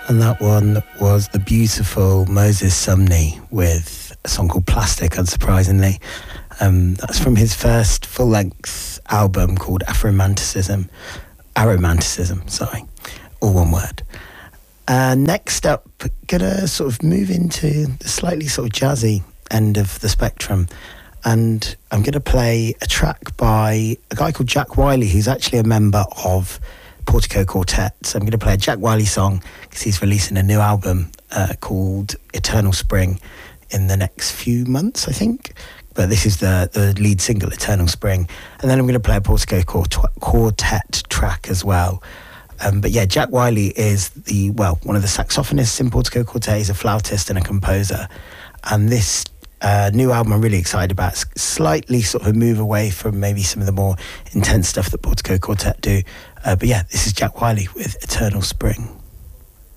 And that one was the beautiful Moses Sumney with a song called Plastic, unsurprisingly. That's from his first full-length album called Aromanticism, all one word. Next up, gonna sort of move into the slightly sort of jazzy end of the spectrum, and I'm gonna play a track by a guy called Jack Wiley, who's actually a member of Portico Quartet. So I'm going to play a Jack Wiley song because he's releasing a new album called Eternal Spring in the next few months, I think. But this is the lead single, Eternal Spring. And then I'm going to play a Portico Quartet track as well. But yeah, Jack Wiley is one of the saxophonists in Portico Quartet. He's a flautist and a composer. And this new album I'm really excited about. It's slightly sort of a move away from maybe some of the more intense stuff that Portico Quartet do. But yeah, this is Jack Wiley with Eternal Spring.